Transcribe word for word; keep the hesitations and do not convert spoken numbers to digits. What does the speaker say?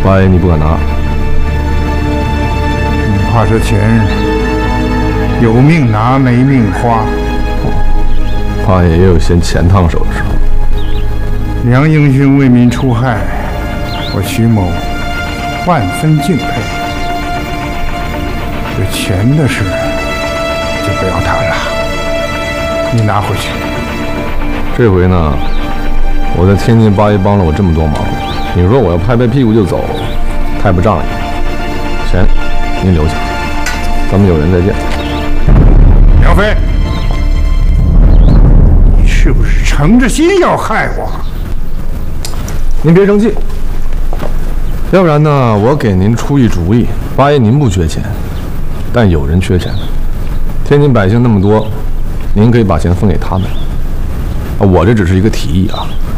八爷你不敢拿， 你怕这钱有命拿没命花。 八爷也有嫌钱烫手的时候。 梁英勋为民除害，我徐某万分敬佩。这钱的事就不要谈了，你拿回去。 这回呢，我在天津八爷帮了我这么多忙，你说我要拍拍屁股就走，太不仗义。钱您留下，咱们有缘再见。 梁飞，你是不是诚着心要害我？ 您别生气，要不然呢，我给您出一主意。八爷您不缺钱，但有人缺钱。天津百姓那么多，您可以把钱分给他们。我这只是一个提议啊。